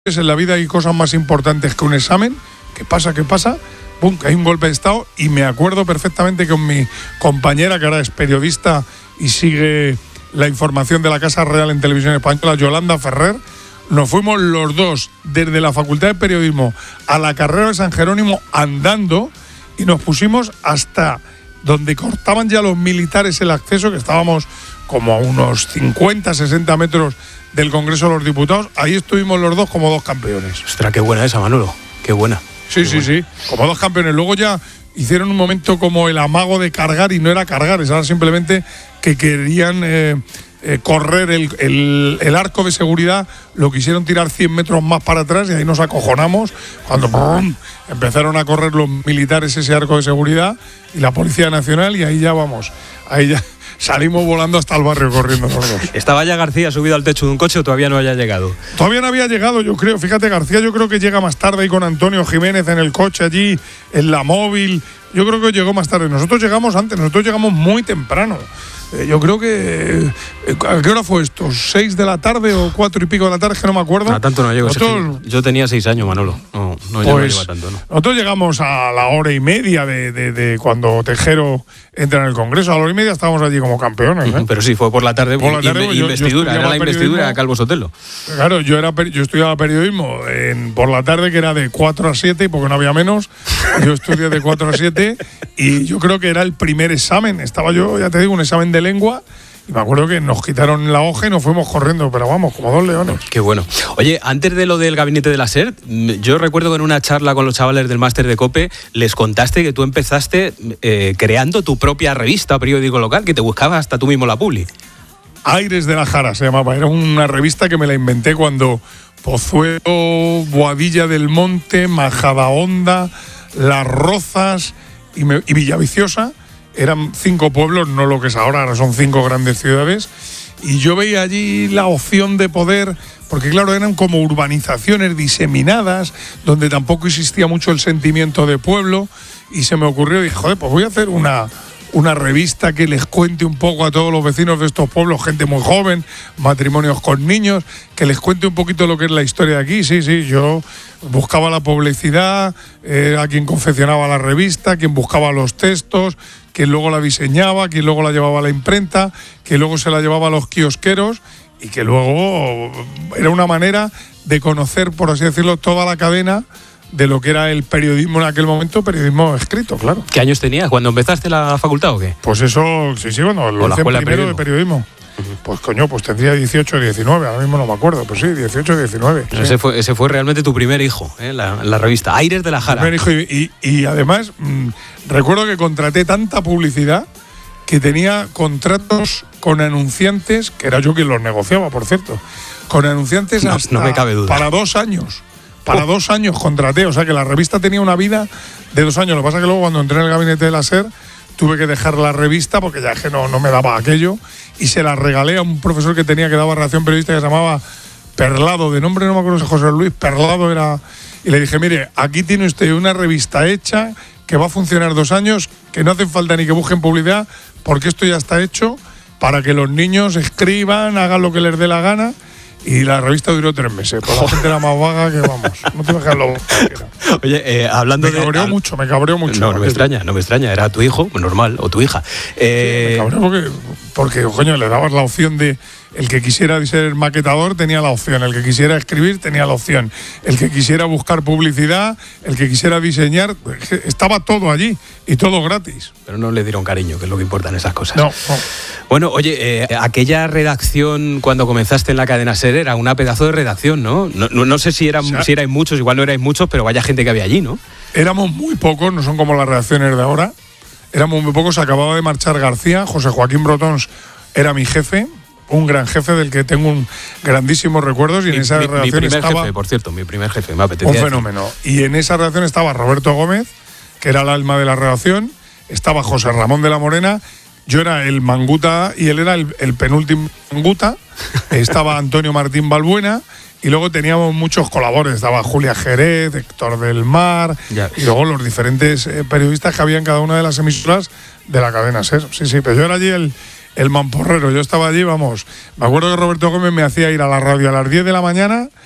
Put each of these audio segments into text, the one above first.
En la vida hay cosas más importantes que un examen. ¿Qué pasa? ¡Pum! Que hay un golpe de estado. Y me acuerdo perfectamente que con mi compañera, que ahora es periodista y sigue la información de la Casa Real en Televisión Española, Yolanda Ferrer, nos fuimos los dos desde la Facultad de Periodismo a la carrera de San Jerónimo andando y nos pusimos hasta donde cortaban ya los militares el acceso, que estábamos como a unos 50, 60 metros del Congreso de los Diputados. Ahí estuvimos los dos como dos campeones. Ostras, qué buena esa, Manolo. Qué buena. Sí, como dos campeones. Luego ya hicieron un momento como el amago de cargar y no era cargar, era simplemente que querían correr el arco de seguridad, lo quisieron tirar 100 metros más para atrás y ahí nos acojonamos cuando ¡pum!, empezaron a correr los militares ese arco de seguridad y la Policía Nacional, y ahí ya salimos volando hasta el barrio corriendo los dos. ¿Estaba ya García subido al techo de un coche o todavía no había llegado? Todavía no había llegado, yo creo. Fíjate, García yo creo que llega más tarde ahí con Antonio Jiménez en el coche allí, en la móvil. Yo creo que llegó más tarde. Nosotros llegamos antes, nosotros llegamos muy temprano. Yo creo que... ¿A qué hora fue esto? ¿6 de la tarde o 4 y pico de la tarde? Que no me acuerdo. A tanto no llego. Yo tenía 6 años, Manolo. No llego tanto, ¿no? Nosotros llegamos a la hora y media de cuando Tejero entra en el Congreso. A la hora y media estábamos allí como campeones, ¿eh? Pero sí, fue por la tarde. Investidura, era la investidura de Calvo Sotelo. Claro, yo estudiaba periodismo por la tarde, que era de 4 a 7, porque no había menos. Yo estudié de 4 a 7 y yo creo que era el primer examen. Estaba yo, ya te digo, un examen de lengua. Y me acuerdo que nos quitaron la hoja y nos fuimos corriendo, pero vamos, como dos leones. Qué bueno. Oye, antes de lo del gabinete de la SER, yo recuerdo que en una charla con los chavales del máster de COPE les contaste que tú empezaste creando tu propia revista, periódico local, que te buscaba hasta tú mismo la publi. Aires de la Jara se llamaba. Era una revista que me la inventé cuando Pozuelo, Boadilla del Monte, Majadahonda, Las Rozas y Villaviciosa eran 5 pueblos, no lo que es ahora son 5 grandes ciudades, y yo veía allí la opción de poder, porque claro, eran como urbanizaciones diseminadas, donde tampoco existía mucho el sentimiento de pueblo, y se me ocurrió, dije, joder, pues voy a hacer una revista que les cuente un poco a todos los vecinos de estos pueblos, gente muy joven, matrimonios con niños, que les cuente un poquito lo que es la historia de aquí. Sí, yo buscaba la publicidad, a quien confeccionaba la revista, quien buscaba los textos, quien luego la diseñaba, quien luego la llevaba a la imprenta, quien luego se la llevaba a los kiosqueros, y que luego era una manera de conocer, por así decirlo, toda la cadena de lo que era el periodismo en aquel momento, periodismo escrito, claro. ¿Qué años tenías? ¿Cuando empezaste la facultad o qué? Pues eso, sí, bueno, lo hice primero de periodismo. Pues coño, pues tendría 18 o 19, ahora mismo no me acuerdo, pues sí, 18 o 19. Sí. Ese fue realmente tu primer hijo, la revista Aires de la Jara. Primer hijo, y además recuerdo que contraté tanta publicidad que tenía contratos con anunciantes, que era yo quien los negociaba, por cierto, con anunciantes hasta no me cabe duda. Para 2 años. Para 2 años contraté, o sea que la revista tenía una vida de 2 años. Lo que pasa es que luego cuando entré en el gabinete de la SER tuve que dejar la revista porque ya que no me daba aquello, y se la regalé a un profesor que tenía, que daba redacción periodística, que se llamaba Perlado, de nombre no me acuerdo si José Luis Perlado era, y le dije, mire, aquí tiene usted una revista hecha que va a funcionar 2 años, que no hace falta ni que busquen publicidad porque esto ya está hecho para que los niños escriban, hagan lo que les dé la gana. Y la revista duró 3 meses, pues la gente era más vaga que vamos. No te dejas lo que era. Oye, hablando me cabreó mucho. No me extraña, era tu hijo, normal, o tu hija. Me cabreó porque, coño, le dabas la opción de... El que quisiera ser maquetador tenía la opción, el que quisiera escribir tenía la opción, el que quisiera buscar publicidad, el que quisiera diseñar, estaba todo allí y todo gratis. Pero no le dieron cariño, que es lo que importan esas cosas. No. Bueno, oye, aquella redacción cuando comenzaste en la cadena SER era una pedazo de redacción, ¿no? No sé si erais muchos, igual no erais muchos, pero vaya gente que había allí, ¿no? Éramos muy pocos, no son como las redacciones de ahora. Éramos muy pocos, acababa de marchar García, José Joaquín Brotons era mi jefe, un gran jefe del que tengo un grandísimos recuerdos, y en esa redacción estaba... jefe, por cierto, mi primer jefe, me apetecía un decir. fenómeno. Y en esa redacción estaba Roberto Gómez, que era el alma de la redacción, estaba José Ramón de la Morena, yo era el manguta y él era el penúltimo manguta, estaba Antonio Martín Balbuena, y luego teníamos muchos colaboradores, estaba Julia Jerez, Héctor del Mar, y luego los diferentes periodistas que había en cada una de las emisoras de la cadena SER. Sí, pero yo era allí el mamporrero, yo estaba allí, vamos, me acuerdo que Roberto Gómez me hacía ir a la radio a las 10 de la mañana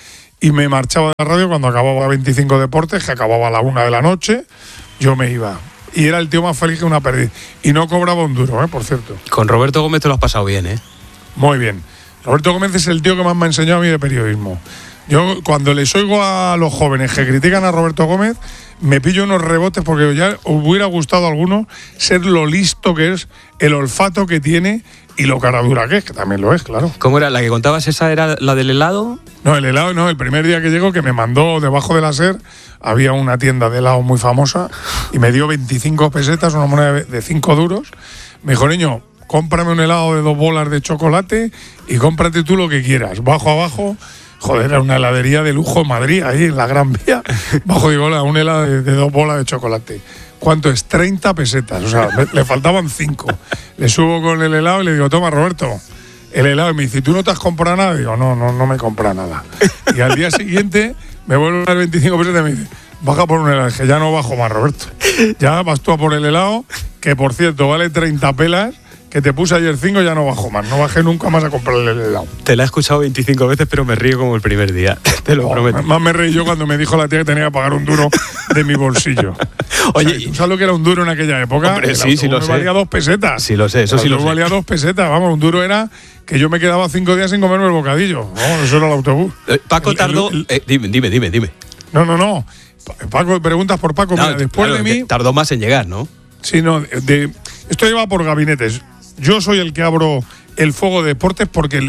y me marchaba de la radio cuando acababa 25 Deportes, que acababa a la 1 de la noche, yo me iba. Y era el tío más feliz que una perdiz. Y no cobraba un duro, por cierto. Con Roberto Gómez te lo has pasado bien, ¿eh? Muy bien. Roberto Gómez es el tío que más me ha enseñado a mí de periodismo. Yo, cuando les oigo a los jóvenes que critican a Roberto Gómez, me pillo unos rebotes porque ya hubiera gustado a algunos ser lo listo que es, el olfato que tiene y lo cara dura que también lo es, claro. ¿Cómo era? ¿La que contabas esa era la del helado? No, el helado no. El primer día que llegó, que me mandó debajo de la SER, había una tienda de helado muy famosa y me dio 25 pesetas, una moneda de 5 duros. Me dijo, niño, cómprame un helado de 2 bolas de chocolate y cómprate tú lo que quieras. Bajo abajo, joder, era una heladería de lujo en Madrid, ahí en la Gran Vía. Bajo digo, un helado de 2 bolas de chocolate. ¿Cuánto es? 30 pesetas. O sea, le faltaban 5. Le subo con el helado y le digo, toma, Roberto, el helado. Y me dice, ¿tú no te has comprado nada? Y digo, no me compra nada. Y al día siguiente me vuelve a dar 25 pesetas y me dice, baja por un helado. Que ya no bajo más, Roberto. Ya vas tú a por el helado, que por cierto vale 30 pelas, que te puse ayer 5, ya no bajo más. No bajé nunca más a comprarle el helado. Te la he escuchado 25 veces, pero me río como el primer día. Te lo prometo. Más me reí yo cuando me dijo la tía que tenía que pagar un duro de mi bolsillo. Oye, o sea, ¿tú sabes lo que era un duro en aquella época? Hombre, sí lo sé. Valía 2 pesetas. Sí lo sé, eso sí lo sé. Valía 2 pesetas. Vamos, un duro era que yo me quedaba 5 días sin comerme el bocadillo. Vamos, eso era el autobús. Paco tardó... Dime. No. Paco, preguntas por Paco. Mira, después de mí... Tardó más en llegar, ¿no? Sí, no. Esto lleva por gabinetes. Yo soy el que abro el fuego de deportes porque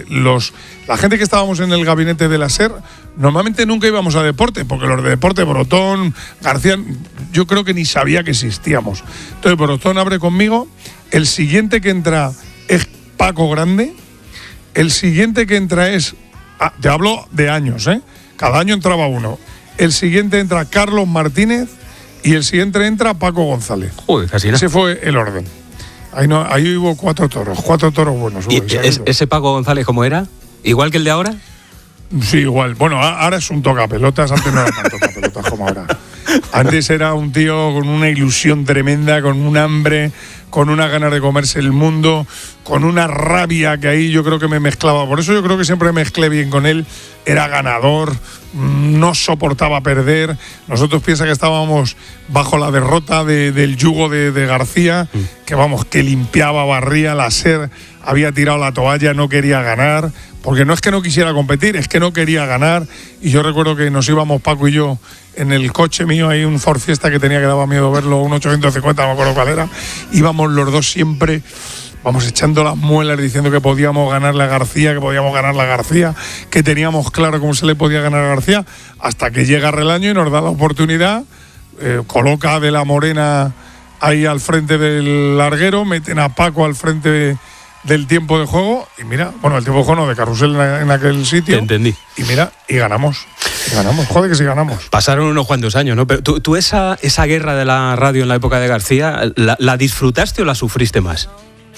la gente que estábamos en el gabinete de la SER normalmente nunca íbamos a deporte, porque los de deporte, Brotón, García, yo creo que ni sabía que existíamos. Entonces Brotón abre conmigo, el siguiente que entra es Paco Grande, el siguiente que entra es, te hablo de años, cada año entraba uno, el siguiente entra Carlos Martínez y el siguiente entra Paco González. Joder, casi nada. Ese fue el orden. Ahí hubo 4 toros buenos. ¿Y ese Paco González cómo era? ¿Igual que el de ahora? Sí, igual. Bueno, ahora es un tocapelotas, antes no era tan tocapelotas como ahora. Antes era un tío con una ilusión tremenda, con un hambre, con una ganas de comerse el mundo, con una rabia que ahí yo creo que me mezclaba. Por eso yo creo que siempre mezclé bien con él. Era ganador, no soportaba perder. Nosotros piensa que estábamos bajo la derrota del yugo de García, que limpiaba, barría, la SER había tirado la toalla, no quería ganar, porque no es que no quisiera competir, es que no quería ganar. Y yo recuerdo que nos íbamos Paco y yo en el coche mío, hay un Ford Fiesta que tenía que daba miedo verlo, un 850, no me acuerdo cuál era. Íbamos los dos siempre, vamos echando las muelas diciendo que podíamos ganarle a García, que teníamos claro cómo se le podía ganar a García, hasta que llega Relaño y nos da la oportunidad, coloca a De la Morena ahí al frente del larguero, meten a Paco al frente del tiempo de juego y mira, bueno, el tiempo de juego no, de carrusel en aquel sitio. Te entendí. Y mira, y ganamos, joder que sí ganamos. Pasaron unos cuantos años, ¿no? Pero tú esa guerra de la radio en la época de García, ¿la disfrutaste o la sufriste más?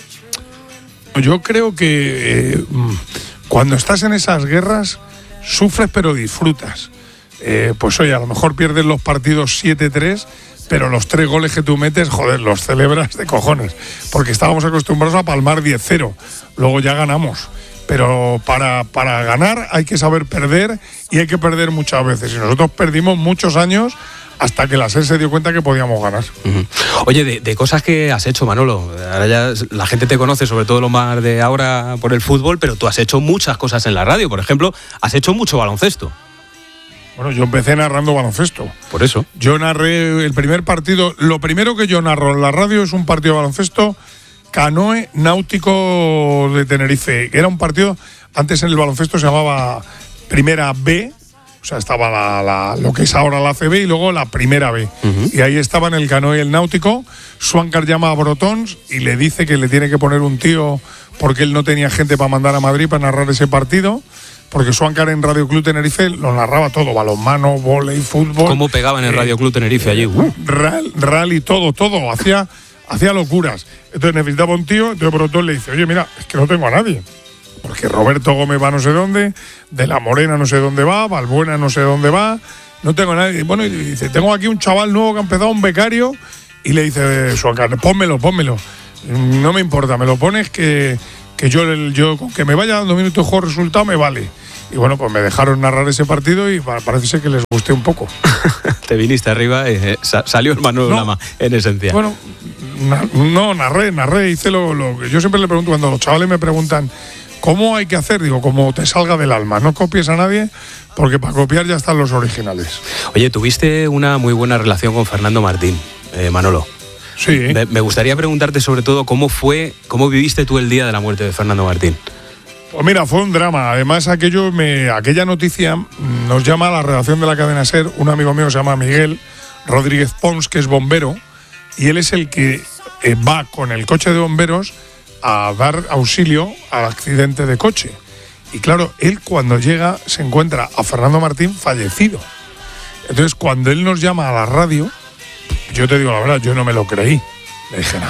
Yo creo que cuando estás en esas guerras sufres pero disfrutas. Pues oye, a lo mejor pierdes los partidos 7-3, pero los 3 goles que tú metes, joder, los celebras de cojones, porque estábamos acostumbrados a palmar 10-0, luego ya ganamos. Pero para ganar hay que saber perder y hay que perder muchas veces. Y nosotros perdimos muchos años hasta que la SER se dio cuenta que podíamos ganar. Uh-huh. Oye, de cosas que has hecho, Manolo, ahora ya la gente te conoce, sobre todo lo más de ahora por el fútbol, pero tú has hecho muchas cosas en la radio. Por ejemplo, has hecho mucho baloncesto. Bueno, yo empecé narrando baloncesto. Por eso. Yo narré el primer partido. Lo primero que yo narro en la radio es un partido de baloncesto Canoe Náutico de Tenerife. Era un partido, antes en el baloncesto se llamaba Primera B, o sea, estaba lo que es ahora la CB y luego la Primera B. Uh-huh. Y ahí estaban el Canoe y el Náutico. Suancar llama a Brotons y le dice que le tiene que poner un tío porque él no tenía gente para mandar a Madrid para narrar ese partido. Porque Suancar en Radio Club Tenerife lo narraba todo, balonmano, vóley, fútbol. ¿Cómo pegaban en Radio Club Tenerife allí? Rally, todo, hacía locuras. Entonces necesitaba un tío, entonces Brotón le dice, oye, mira, es que no tengo a nadie. Porque Roberto Gómez va no sé dónde, De la Morena no sé dónde va, Balbuena no sé dónde va, no tengo a nadie. Bueno, y dice, tengo aquí un chaval nuevo que ha empezado, un becario, y le dice Suancar, pónmelo. No me importa, me lo pones que yo con que me vaya dando minutos de juego resultado me vale. Y bueno, pues me dejaron narrar ese partido y parece ser que les gusté un poco. Te viniste arriba y salió el Manolo Lama, en esencia. Bueno, narré, hice lo que yo siempre le pregunto cuando los chavales me preguntan ¿cómo hay que hacer? Digo, como te salga del alma, no copies a nadie porque para copiar ya están los originales. Oye, tuviste una muy buena relación con Fernando Martín, Manolo. Sí. Me gustaría preguntarte sobre todo cómo viviste tú el día de la muerte de Fernando Martín. Pues mira, fue un drama. Además, aquella noticia nos llama a la redacción de la cadena SER. Un amigo mío se llama Miguel Rodríguez Pons, que es bombero, y él es el que va con el coche de bomberos a dar auxilio al accidente de coche. Y claro, él cuando llega se encuentra a Fernando Martín fallecido. Entonces, cuando él nos llama a la radio, yo te digo la verdad, yo no me lo creí. Le dije, no.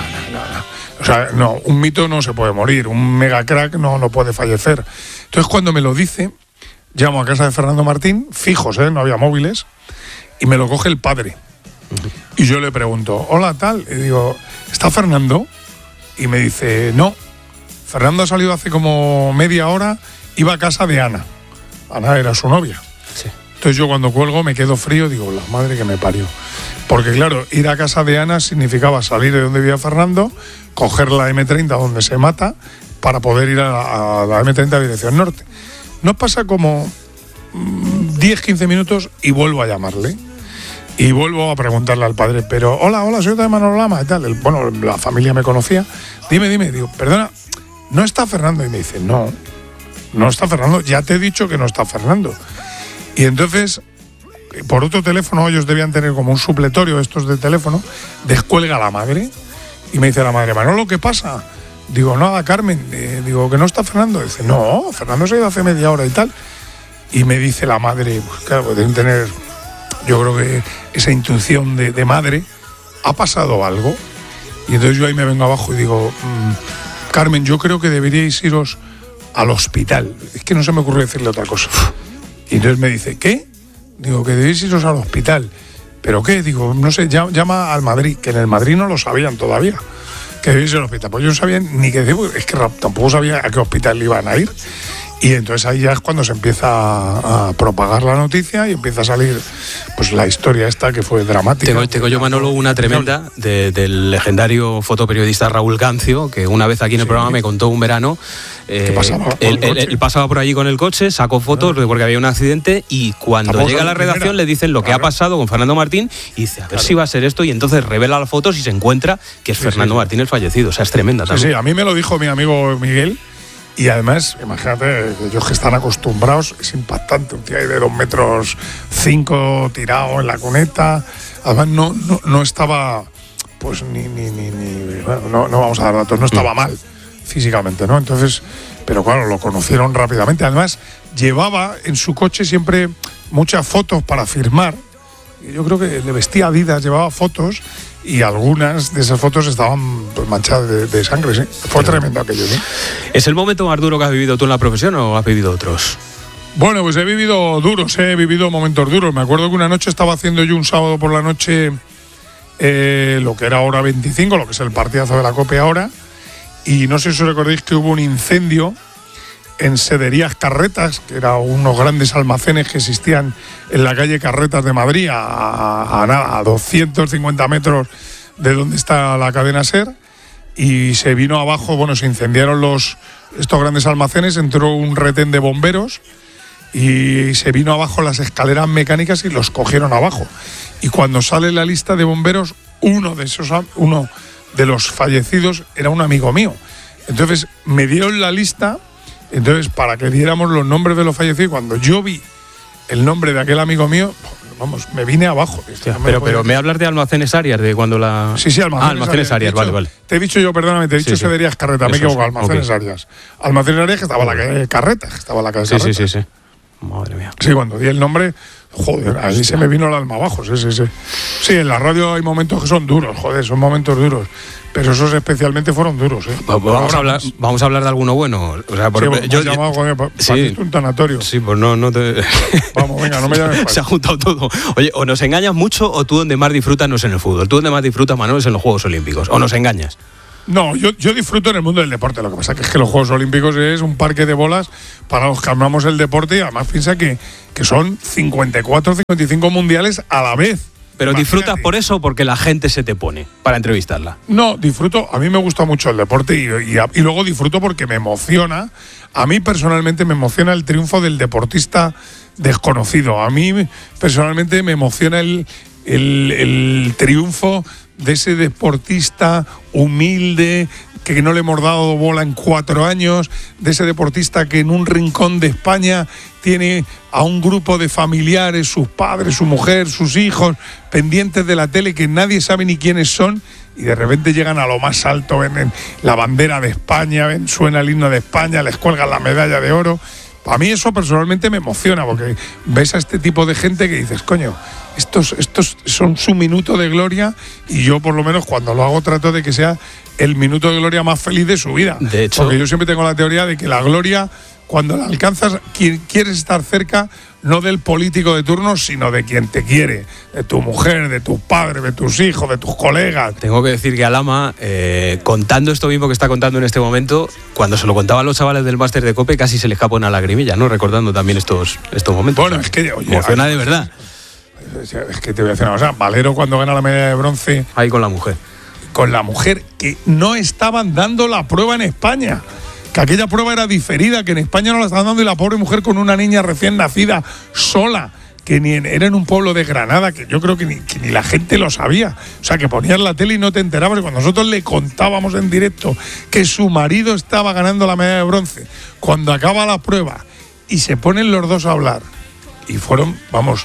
O sea, no, un mito no se puede morir, un mega crack no puede fallecer. Entonces, cuando me lo dice, llamo a casa de Fernando Martín, fijos, no había móviles, y me lo coge el padre. Y yo le pregunto, hola, tal, y digo, ¿está Fernando? Y me dice, no, Fernando ha salido hace como media hora, iba a casa de Ana. Ana era su novia. Sí. Entonces yo cuando cuelgo me quedo frío, digo, la madre que me parió. Porque claro, ir a casa de Ana significaba salir de donde vivía Fernando, coger la M30 donde se mata, para poder ir a la M30 a dirección norte. Nos pasa como 10-15 minutos y vuelvo a llamarle. Y vuelvo a preguntarle al padre, pero hola, soy de Manolo Lama y tal. Bueno, la familia me conocía. Dime, digo, perdona, ¿no está Fernando? Y me dice, no está Fernando, ya te he dicho que no está Fernando. Y entonces, por otro teléfono, ellos debían tener como un supletorio estos de teléfono, descuelga la madre y me dice la madre, Manolo, ¿qué pasa? Digo, nada, Carmen, digo que no está Fernando. Dice, no, Fernando se ha ido hace media hora y tal. Y me dice la madre, pues claro, deben tener, yo creo que esa intuición de madre, ¿ha pasado algo? Y entonces yo ahí me vengo abajo y digo, Carmen, yo creo que deberíais iros al hospital. Es que no se me ocurrió decirle otra cosa. Y entonces me dice, ¿qué? Digo, que debéis iros al hospital. ¿Pero qué? Digo, no sé, llama al Madrid, que en el Madrid no lo sabían todavía, que debéis ir al hospital. Pues yo no sabía ni qué decir, es que tampoco sabía a qué hospital iban a ir. Y entonces ahí ya es cuando se empieza a propagar la noticia y empieza a salir pues la historia esta que fue dramática. Tengo yo, Manolo, una tremenda del legendario fotoperiodista Raúl Gancio, que una vez aquí en el programa me contó un verano. ¿Qué pasaba? Él pasaba por allí con el coche, sacó fotos porque había un accidente y cuando llega a la redacción le dicen lo que ha pasado con Fernando Martín y dice, a ver si va a ser esto, y entonces revela las fotos y se encuentra que es Fernando Martín el fallecido. O sea, es tremenda también. Sí, a mí me lo dijo mi amigo Miguel. Y además, imagínate, ellos que están acostumbrados, es impactante, un tío ahí de 2,5 metros tirado en la cuneta. Además, no estaba, pues bueno, no vamos a dar datos, no estaba mal físicamente, ¿no? Entonces, pero claro, lo conocieron rápidamente. Además, llevaba en su coche siempre muchas fotos para firmar. Yo creo que le vestía Adidas, llevaba fotos y algunas de esas fotos estaban pues, manchadas de sangre, sí. Fue tremendo aquello, ¿no? ¿Es el momento más duro que has vivido tú en la profesión o has vivido otros? Bueno, pues he vivido momentos duros. Me acuerdo que una noche estaba haciendo yo un sábado por la noche lo que era hora 25, lo que es el partidazo de la COPE ahora, y no sé si os recordáis que hubo un incendio en Sederías Carretas, que eran unos grandes almacenes que existían en la calle Carretas de Madrid, a 250 metros de donde está la cadena SER, y se vino abajo, bueno, se incendiaron estos grandes almacenes, entró un retén de bomberos y se vino abajo las escaleras mecánicas y los cogieron abajo. Y cuando sale la lista de bomberos, uno de los fallecidos era un amigo mío. Entonces me dieron la lista. Entonces, para que diéramos los nombres de los fallecidos, cuando yo vi el nombre de aquel amigo mío, vamos, me vine abajo. Pero me hablas de Almacenes Arias, de cuando la... Sí, Almacenes Arias, vale. Te he dicho yo, perdóname, te he dicho Sederías Carretas, me he equivocado, Almacenes Arias. Almacenes Arias, que estaba la calle Carretas, que estaba la calle Carretas. Sí. Madre mía. Sí, cuando di el nombre, joder, ahí se me vino el alma abajo, sí. Sí, en la radio hay momentos que son duros, son momentos duros. Pero esos especialmente fueron duros, ¿eh? Vamos a hablar de alguno bueno. O sea, yo he llamado, joder, un tanatorio. Sí, pues no te... Vamos, venga, no me llames. Se ha juntado todo. Oye, o nos engañas mucho o tú donde más disfrutas no es en el fútbol. Tú donde más disfrutas, Manuel, es en los Juegos Olímpicos. O nos engañas. No, yo disfruto en el mundo del deporte. Lo que pasa es que los Juegos Olímpicos es un parque de bolas para los que amamos el deporte y además piensa que son 54, 55 mundiales a la vez. Pero Imagínate. disfrutas por eso o porque la gente se te pone para entrevistarla. No, disfruto. A mí me gusta mucho el deporte y luego disfruto porque me emociona. A mí personalmente me emociona el triunfo del deportista desconocido. A mí personalmente me emociona el triunfo de ese deportista humilde que no le hemos dado bola en 4 años, de ese deportista que en un rincón de España tiene a un grupo de familiares, sus padres, su mujer, sus hijos, pendientes de la tele que nadie sabe ni quiénes son y de repente llegan a lo más alto, ven la bandera de España, suena el himno de España, les cuelgan la medalla de oro. A mí eso personalmente me emociona porque ves a este tipo de gente que dices, coño, estos son su minuto de gloria y yo por lo menos cuando lo hago trato de que sea el minuto de gloria más feliz de su vida. De hecho, porque yo siempre tengo la teoría de que la gloria, cuando la alcanzas, quieres estar cerca no del político de turno, sino de quien te quiere, de tu mujer, de tus padres, de tus hijos, de tus colegas. Tengo que decir que Alama, contando esto mismo que está contando en este momento, cuando se lo contaban a los chavales del máster de COPE, casi se les escapa una lagrimilla, ¿no? Recordando también estos momentos. Bueno, es que oye, emociona de verdad. Es que te voy a decir una cosa, Valero cuando gana la medalla de bronce Ahí con la mujer. con la mujer, que no estaban dando la prueba en España, que aquella prueba era diferida, que en España no la estaban dando y la pobre mujer con una niña recién nacida sola, que era en un pueblo de Granada, que yo creo que ni la gente lo sabía. O sea, que ponías la tele y no te enterabas. Cuando nosotros le contábamos en directo que su marido estaba ganando la medalla de bronce, cuando acaba la prueba y se ponen los dos a hablar, y fueron,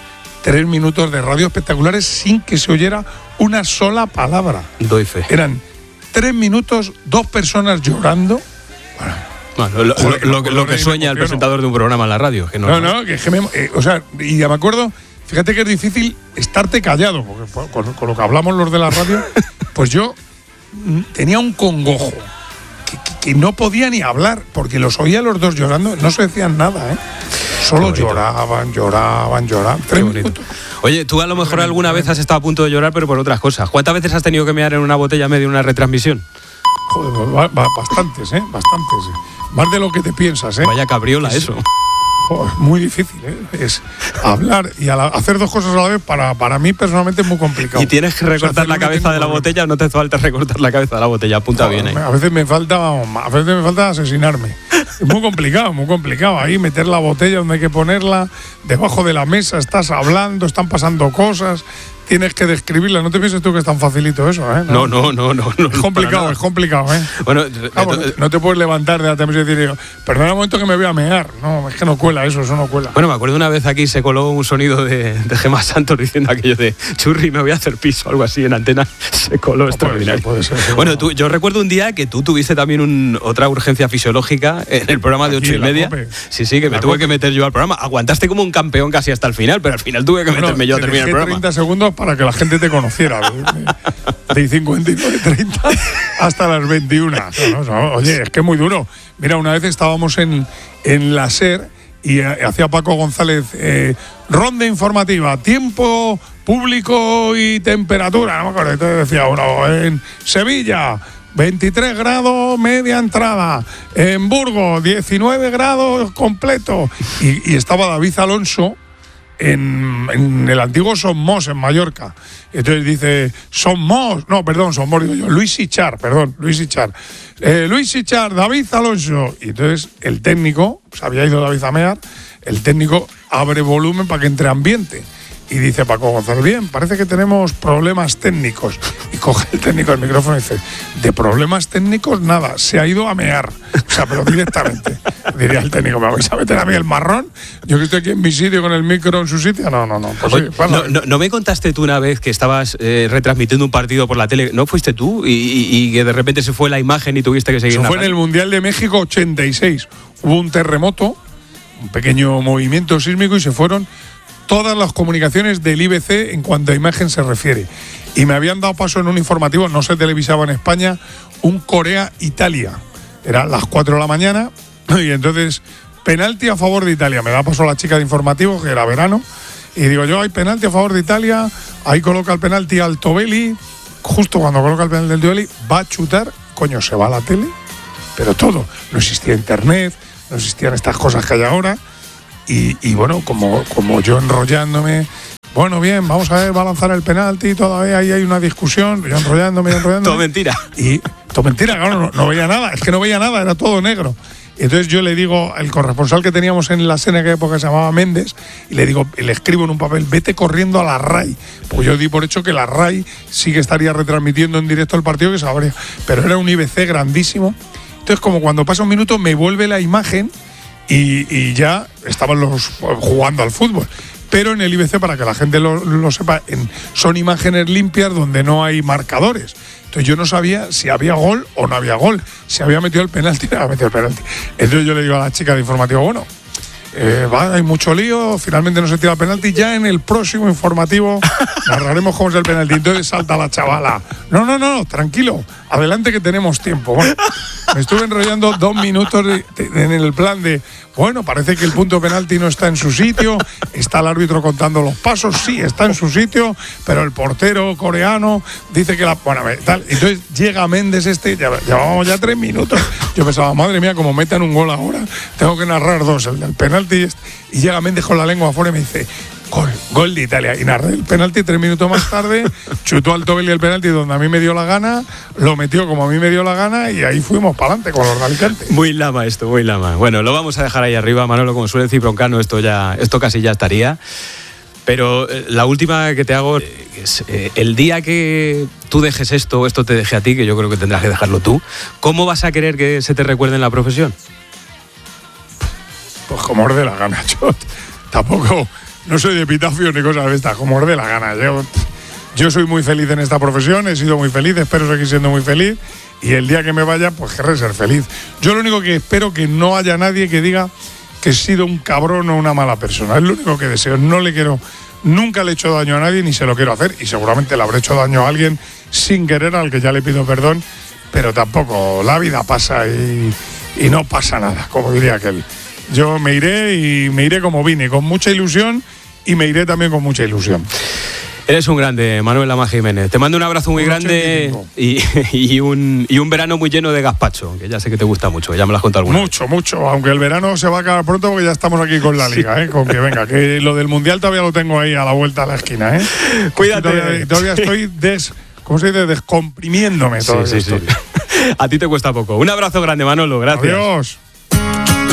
3 minutos de radio espectaculares sin que se oyera una sola palabra. Doy fe. Eran 3 minutos, 2 personas llorando. Bueno, lo que sueña el presentador de un programa en la radio. Que No, que es que o sea, y ya me acuerdo, fíjate que es difícil estarte callado, porque con lo que hablamos los de la radio, pues yo tenía un congojo, que no podía ni hablar, porque los oía los dos llorando, no se decían nada, ¿eh? Solo lloraban. 3 minutos. Oye, tú a lo mejor alguna vez has estado a punto de llorar, pero por otras cosas. ¿Cuántas veces has tenido que mear en una botella a medio de una retransmisión? Joder, bastantes, bastantes. Más de lo que te piensas, Vaya cabriola eso. Joder, muy difícil, es hablar y hacer 2 cosas a la vez para mí personalmente es muy complicado. ¿Y tienes que recortar la cabeza de la botella? No te hace falta recortar la cabeza de la botella, apunta bien ahí. A veces me falta asesinarme. Es muy complicado. Ahí meter la botella donde hay que ponerla, debajo de la mesa, estás hablando, están pasando cosas, tienes que describirla. No te pienses tú que es tan facilito eso, ¿eh? No. Es complicado, ¿eh? Bueno, no te puedes levantar de la televisión y decir, perdona un momento que me voy a mear. No, es que no cuela eso no cuela. Bueno, me acuerdo una vez aquí se coló un sonido de Gemma Santos diciendo aquello de churri, me voy a hacer piso, algo así en antena. Se coló extraordinario. Puede ser. Bueno, yo recuerdo un día que tú tuviste también otra urgencia fisiológica en el programa de Aquí, 8:30. COPE. Sí, que me tuve que meter yo al programa. Aguantaste como un campeón casi hasta el final, pero al final tuve que meterme yo a terminar el programa. 30 segundos para que la gente te conociera. De 59:30 hasta las 21. Oye, es que es muy duro. Mira, una vez estábamos en la SER y hacía Paco González ronda informativa, tiempo, público y temperatura. No me acuerdo, entonces decía uno, en Sevilla 23 grados media entrada, en Burgos 19 grados completo, y estaba David Alonso en el antiguo Somos, en Mallorca. Entonces dice, Somos, digo yo, Luis Sichar. Luis Sichar, David Alonso. Y entonces el técnico, se había ido David a mear, el técnico abre volumen para que entre ambiente. Y dice Paco González, bien, parece que tenemos problemas técnicos. Y coge el técnico el micrófono y dice, de problemas técnicos nada, se ha ido a mear. O sea, pero directamente. Diría el técnico, ¿me vais a meter a mí el marrón? Yo que estoy aquí en mi sitio con el micro en su sitio. No. Pues oye, sí, ¿no me contaste tú una vez que estabas retransmitiendo un partido por la tele? ¿No fuiste tú? Y que de repente se fue la imagen y tuviste que seguir. Eso fue en el Mundial de México 86. Hubo un terremoto, un pequeño movimiento sísmico y se fueron todas las comunicaciones del IBC en cuanto a imagen se refiere. Y me habían dado paso en un informativo, no se televisaba en España, un Corea-Italia. Era las 4 de la mañana y entonces, penalti a favor de Italia. Me da paso la chica de informativo, que era verano, y digo yo, hay penalti a favor de Italia, ahí coloca el penalti Altobelli, justo cuando coloca el penalti Altobelli, va a chutar coño, se va a la tele, pero todo. No existía internet, no existían estas cosas que hay ahora. Y bueno, como yo enrollándome, bueno, bien, vamos a ver, va a lanzar el penalti, todavía ahí hay una discusión, yo enrollándome. Todo mentira. Y todo mentira, claro, no veía nada, es que no veía nada, era todo negro. Y entonces yo le digo al corresponsal que teníamos en la SER en aquella época, se llamaba Méndez, y le digo, le escribo en un papel, vete corriendo a la RAI. Pues yo di por hecho que la RAI sí que estaría retransmitiendo en directo el partido, que sabría, pero era un IBC grandísimo. Entonces, como cuando pasa un minuto, me vuelve la imagen y ya estaban los jugando al fútbol. Pero en el IBC, para que la gente lo sepa, son imágenes limpias donde no hay marcadores. Entonces yo no sabía si había gol o no había gol, si había metido el penalti o no había metido el penalti. Entonces yo le digo a la chica de informativo, bueno, hay mucho lío, finalmente no se tira el penalti, ya en el próximo informativo narraremos cómo es el penalti. Entonces salta la chavala, no, tranquilo, adelante que tenemos tiempo. Bueno, me estuve enrollando 2 minutos en el plan de, bueno, parece que el punto penalti no está en su sitio, está el árbitro contando los pasos, sí, está en su sitio, pero el portero coreano dice que bueno, tal. Entonces llega Méndez llevábamos ya 3 minutos. Yo pensaba, madre mía, como metan un gol ahora, tengo que narrar 2, el del penalti y llega Méndez con la lengua afuera y me dice, gol de Italia. Y narré el penalti 3 minutos más tarde, chutó al Tobeli el penalti donde a mí me dio la gana, lo metió como a mí me dio la gana y ahí fuimos para adelante con los de Alicante. Muy lama esto, muy lama. Bueno, lo vamos a dejar ahí arriba, Manolo, como suele decir Broncano, esto casi ya estaría. Pero la última que te hago es el día que tú dejes esto te deje a ti, que yo creo que tendrás que dejarlo tú, ¿cómo vas a querer que se te recuerde en la profesión? Pues como os dé la gana. Yo tampoco, no soy de epitafio ni cosas de estas, como os dé la gana. Yo soy muy feliz en esta profesión, he sido muy feliz, espero seguir siendo muy feliz y el día que me vaya, pues querré ser feliz. Yo lo único que espero que no haya nadie que diga que he sido un cabrón o una mala persona. Es lo único que deseo. Nunca le he hecho daño a nadie ni se lo quiero hacer y seguramente le habré hecho daño a alguien sin querer, al que ya le pido perdón, pero tampoco, la vida pasa y no pasa nada, como diría aquel. Yo me iré como vine, con mucha ilusión, y me iré también con mucha ilusión. Eres un grande, Manuel Lama Jiménez. Te mando un abrazo muy grande y un verano muy lleno de gazpacho, que ya sé que te gusta mucho, ya me lo has contado alguna vez. Mucho, aunque el verano se va a acabar pronto porque ya estamos aquí con la Liga, con que venga, que lo del Mundial todavía lo tengo ahí a la vuelta de la esquina. Cuídate. Todavía estoy ¿cómo se dice? Descomprimiéndome todo esto. Sí. A ti te cuesta poco. Un abrazo grande, Manolo, gracias. Adiós.